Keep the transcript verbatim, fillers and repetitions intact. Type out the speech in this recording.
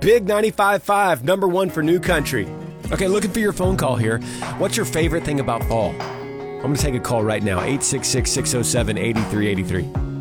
Big ninety-five point five, number one for new country. Okay, looking for your phone call here. What's your favorite thing about fall? I'm going to take a call right now, eight six six, six oh seven, eight three eight three.